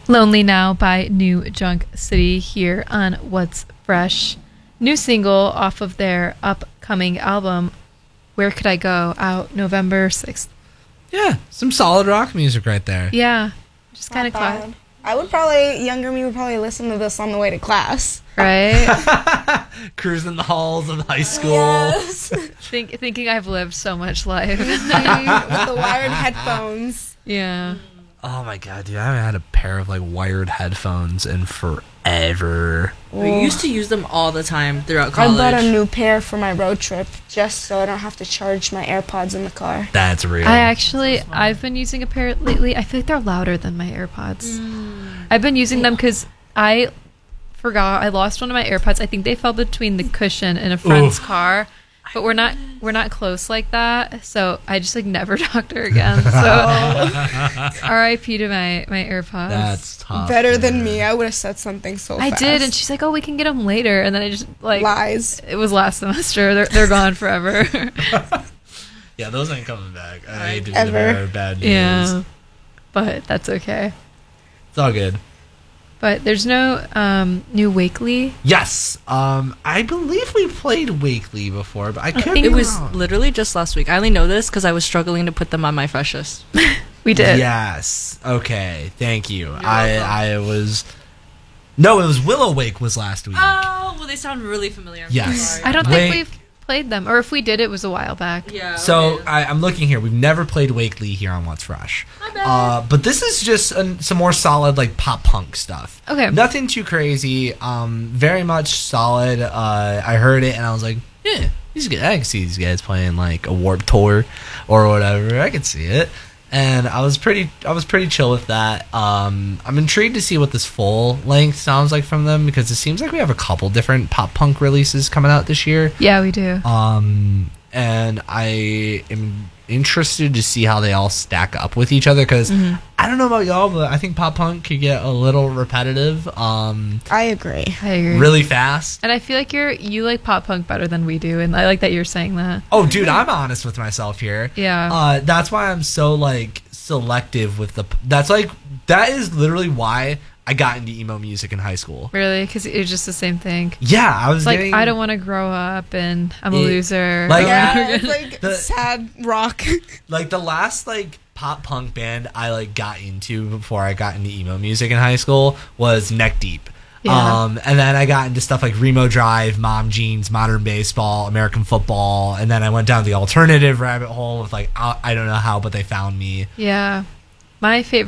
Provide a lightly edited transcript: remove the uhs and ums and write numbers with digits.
Lonely Now by New Junk City here on What's Fresh. New single off of their upcoming album, Where Could I Go, out November 6th. Yeah, some solid rock music right there. Yeah, just kind of classic. Younger me would probably listen to this on the way to class. Right? Cruising the halls of high school. Yes. Thinking I've lived so much life. With the wired headphones. Yeah. Oh my god, dude, I haven't had a pair of like wired headphones in forever. We used to use them all the time throughout college. I bought a new pair for my road trip just so I don't have to charge my AirPods in the car. That's real. I've been using a pair lately. I feel like they're louder than my AirPods. I've been using them because I forgot I lost one of my AirPods. I think they fell between the cushion in a friend's car. But we're not close like that, so I just like never talked to her again. So R.I.P. to my AirPods. That's tough. Better than me. I would have said something so fast. I did, and she's like, "Oh, we can get them later," and then I just like lies. It was last semester. They're gone forever. Yeah, those ain't coming back. I hate to be Ever. the bearer of bad news. Yeah, but that's okay. It's all good. But there's no new Wakely. Yes. I believe we played Wakely before, but I could think be It was wrong. literally just last week. I only know this because I was struggling to put them on my freshest. We did. Yes. Okay. Thank you. I was. No, it was Willow Wake was last week. Oh, well, they sound really familiar. I'm Yes. sorry. I don't Wait. think we've played them, or if we did, it was a while back. Yeah. So okay. I'm looking here. We've never played Wakely here on What's Fresh. My bad. But this is just some more solid like pop punk stuff. Okay. Nothing too crazy. Very much solid. I heard it and I was like, yeah, these guys, I can see these guys playing like a Warped Tour or whatever. I could see it. And I was pretty chill with that. I'm intrigued to see what this full length sounds like from them because it seems like we have a couple different pop punk releases coming out this year. Yeah, we do. And I am interested to see how they all stack up with each other because I don't know about y'all, but I think pop punk could get a little repetitive. I agree. I agree. Really fast. And I feel like you like pop punk better than we do, and I like that you're saying that. Oh, dude, I'm honest with myself here. Yeah. That's why I'm so like selective with that is literally why I got into emo music in high school. Really? Because it was just the same thing. Yeah, I was It's like, getting, I don't want to grow up, and I'm a loser. like- Yeah, it's like The- sad rock. like the last like pop punk band I like got into before I got into emo music in high school was Neck Deep. Yeah. And then I got into stuff like Remo Drive, Mom Jeans, Modern Baseball, American Football, and then I went down the alternative rabbit hole with like I don't know how, but they found me. Yeah. My favorite